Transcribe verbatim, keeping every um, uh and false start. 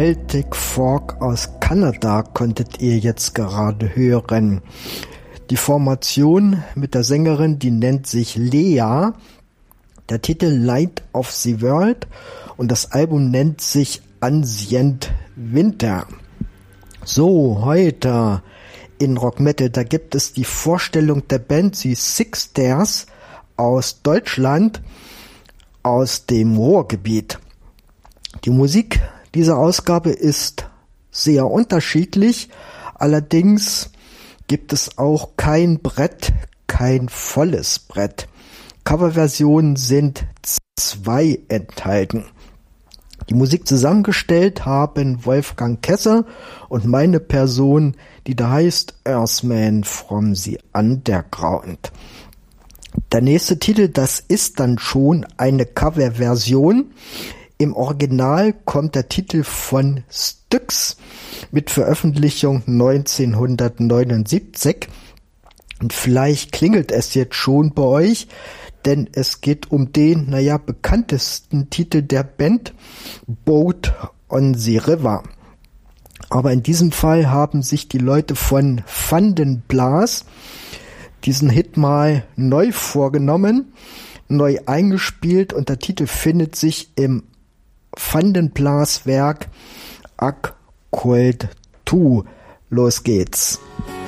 Celtic Folk aus Kanada konntet ihr jetzt gerade hören. Die Formation mit der Sängerin, die nennt sich Lea. Der Titel Light of the World und das Album nennt sich Ancient Winter. So, heute in Rock Metal, da gibt es die Vorstellung der Band, die Six Stairs aus Deutschland, aus dem Ruhrgebiet. Die Musik dieser Ausgabe ist sehr unterschiedlich, allerdings gibt es auch kein Brett, kein volles Brett. Coverversionen sind zwei enthalten. Die Musik zusammengestellt haben Wolfgang Kesse und meine Person, die da heißt Earthman from the Underground. Der nächste Titel, das ist dann schon eine Coverversion. Im Original kommt der Titel von Styx mit Veröffentlichung neunzehnhundertneunundsiebzig. Und vielleicht klingelt es jetzt schon bei euch, denn es geht um den, naja, bekanntesten Titel der Band, Boat on the River. Aber in diesem Fall haben sich die Leute von Van den Plas diesen Hit mal neu vorgenommen, neu eingespielt und der Titel findet sich im Van den Plas Werk Ak Cold zwei. Los geht's.